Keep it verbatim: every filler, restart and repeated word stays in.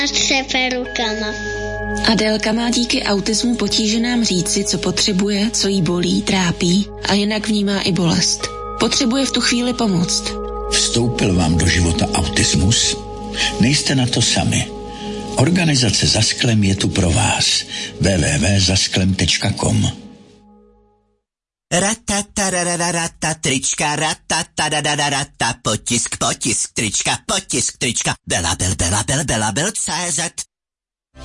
a třepe rukama. Adélka má díky autismu potíženám říci, co potřebuje, co jí bolí, trápí a jinak vnímá i bolest. Potřebuje v tu chvíli pomoct. Vstoupil vám do života autismus? Nejste na to sami. Organizace Za sklem je tu pro vás. w w w tečka za sklem tečka com. Ratatarararata, trička, ratatarararata, potisk, potisk, trička, potisk, trička, Bela, bel, bela, bel, bela, bel, C Z.